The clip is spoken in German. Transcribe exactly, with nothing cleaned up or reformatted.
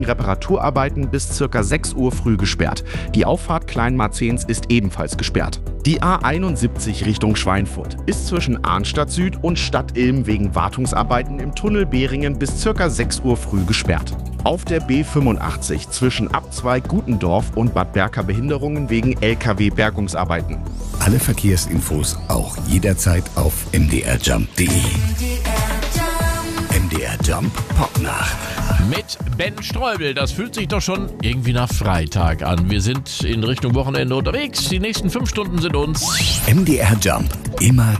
Reparaturarbeiten bis circa sechs Uhr früh gesperrt. Die Auffahrt Kleinmarzehns ist ebenfalls gesperrt. Die A einundsiebzig Richtung Schweinfurt ist zwischen Arnstadt Süd und Stadt Ilm wegen Wartungsarbeiten im Tunnel Behringen bis circa sechs Uhr früh gesperrt. Auf der B fünfundachtzig zwischen Abzweig Gutendorf und Bad Berka Behinderungen wegen L K W-Bergungsarbeiten. Alle Verkehrsinfos auch jederzeit auf m d r jump punkt d e. M D R Jump Popnach. Mit Ben Streubel. Das fühlt sich doch schon irgendwie nach Freitag an. Wir sind in Richtung Wochenende unterwegs. Die nächsten fünf Stunden sind uns M D R Jump. Immer